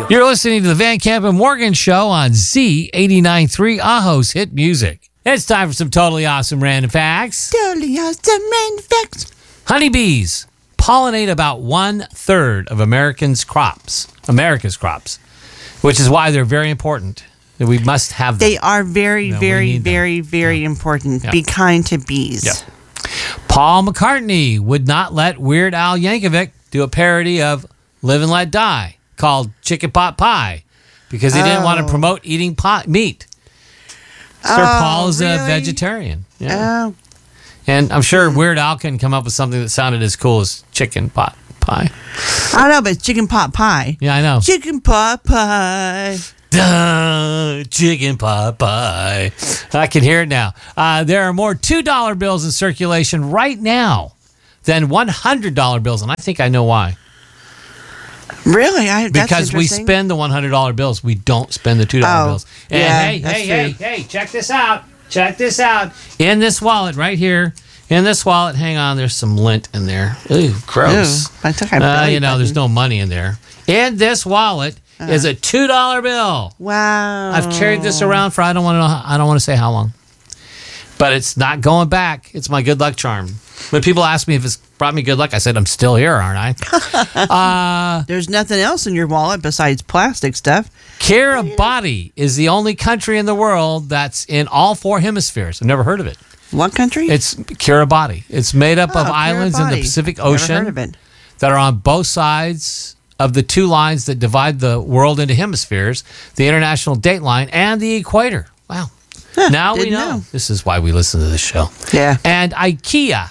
You're listening to the Van Camp and Morgan Show on Z89.3, Aho's Hit Music. It's time for some totally awesome random facts. Totally awesome random facts. Honeybees pollinate about 1/3 of America's crops, which is why they're very important. We must have them. They are very, very important. Yeah. Be kind to bees. Yeah. Paul McCartney would not let Weird Al Yankovic do a parody of Live and Let Die called Chicken Pot Pie because he didn't want to promote eating meat. Sir Paul is a vegetarian. Yeah. Oh. And I'm sure Weird Al can come up with something that sounded as cool as chicken pot pie. I don't know, but it's chicken pot pie. Yeah, I know. Chicken pot pie. Duh, chicken pot pie. I can hear it now. There are more $2 bills in circulation right now than $100 bills, and I think I know why. Really? That's Because we interesting. spend the $100 bills. We don't spend the $2 bills. And yeah, hey, check this out. Check this out. In this wallet right here, hang on, there's some lint in there. Ooh, gross. Ew, I took my belly there's button. no money in there. In this wallet is a $2 bill. Wow. I've carried this around for I don't want to say how long. But it's not going back. It's my good luck charm. When people ask me if it's brought me good luck, I said I'm still here, aren't I? There's nothing else in your wallet besides plastic stuff. Kiribati is the only country in the world that's in all 4 hemispheres. I've never heard of it. What country? It's Kiribati. It's made up of islands in the Kiribati. Pacific Never Ocean heard of it. that are on both sides of the 2 lines that divide the world into hemispheres, the international date line and the equator. Wow. Now we didn't know. know. This is why we listen to this show. Yeah. And IKEA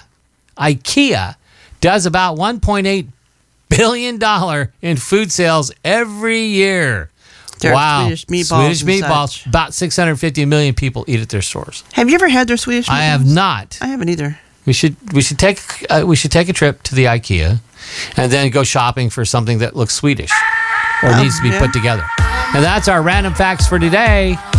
does about $1.8 billion in food sales every year. Their wow. Swedish meatballs. Swedish and meatballs. such. About 650 million people eat at their stores. Have you ever had their Swedish meatballs? I have not. I haven't either. We should take a trip to the IKEA and then go shopping for something that looks Swedish or needs to be put together. And that's our random facts for today.